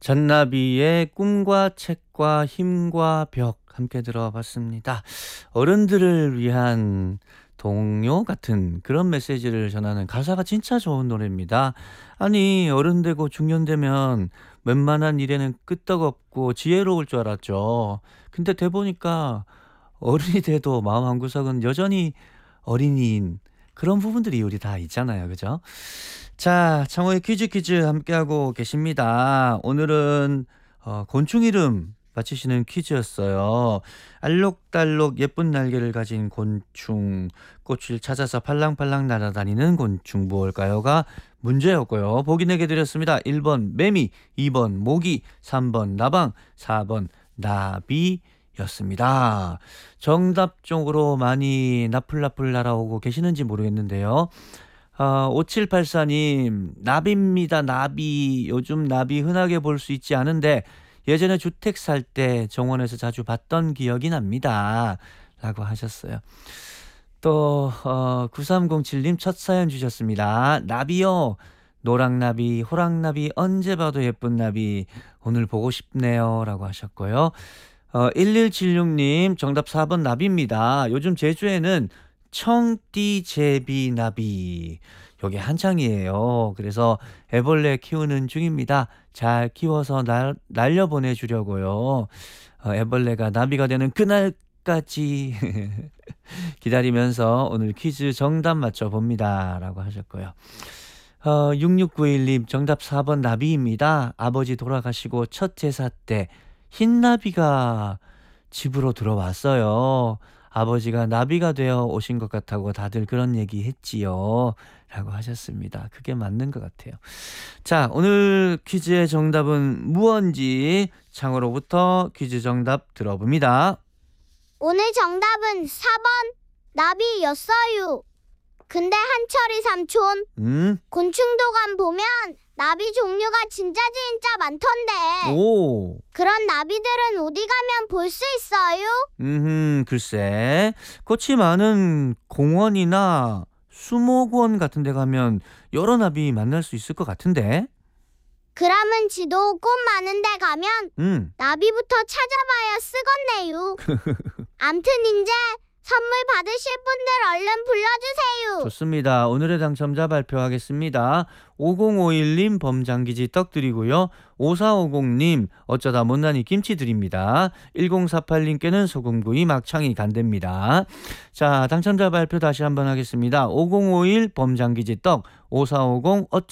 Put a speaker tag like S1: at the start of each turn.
S1: 잔나비의 꿈과 책과 힘과 벽 함께 들어봤습니다. 어른들을 위한 동요 같은 그런 메시지를 전하는 가사가 진짜 좋은 노래입니다. 아니 어른 되고 중년 되면 웬만한 일에는 끄떡없고 지혜로울 줄 알았죠. 근데 돼 보니까 어른이 돼도 마음 한구석은 여전히 어린이인 그런 부분들이 우리 다 있잖아요. 그죠? 자, 창호의 퀴즈 함께하고 계십니다. 오늘은 곤충 이름 맞히시는 퀴즈였어요. 알록달록 예쁜 날개를 가진 곤충, 꽃을 찾아서 팔랑팔랑 날아다니는 곤충 무엇일까요가 문제였고요. 보기 4개 드렸습니다. 1번 매미, 2번 모기, 3번 나방, 4번 나비였습니다. 정답 쪽으로 많이 나풀나풀 날아오고 계시는지 모르겠는데요. 5784님, 나비입니다. 나비. 요즘 나비 흔하게 볼 수 있지 않은데 예전에 주택 살 때 정원에서 자주 봤던 기억이 납니다. 라고 하셨어요. 또 9307님 첫 사연 주셨습니다. 나비요. 노랑나비, 호랑나비, 언제 봐도 예쁜 나비. 오늘 보고 싶네요. 라고 하셨고요. 1176님 정답 4번 나비입니다. 요즘 제주에는 청띠제비나비 여기 한창이에요. 그래서 애벌레 키우는 중입니다. 잘 키워서 날려보내주려고요. 애벌레가 나비가 되는 그날까지 기다리면서 오늘 퀴즈 정답 맞춰봅니다. 라고 하셨고요. 6691님 정답 4번 나비입니다. 아버지 돌아가시고 첫 제사 때 흰나비가 집으로 들어왔어요. 아버지가 나비가 되어 오신 것 같다고 다들 그런 얘기 했지요. 라고 하셨습니다. 그게 맞는 것 같아요. 자, 오늘 퀴즈의 정답은 무언지 창으로부터 퀴즈 정답 들어봅니다.
S2: 오늘 정답은 4번 나비였어요. 근데 한철이 삼촌, 곤충도감 보면 나비 종류가 진짜 많던데
S1: 오.
S2: 그런 나비들은 어디 가면 볼 수 있어요?
S1: 글쎄. 꽃이 많은 공원이나 수목원 같은 데 가면 여러 나비 만날 수 있을 것 같은데.
S2: 그러면 지도 꽃 많은 데 가면 나비부터 찾아봐야 쓰겄네요. 암튼 이제 선물 받으실 분들 얼른 불러주세요.
S1: 좋습니다. 오늘의 당첨자 발표하겠습니다. 5051님 범장기지 떡 드리고요. 5450님 어쩌다 못난이 김치 드립니다. 1048님께는 소금구이 막창이 간답니다. 자, 당첨자 발표 다시 한번 하겠습니다. 5051 범장기지 떡, 5450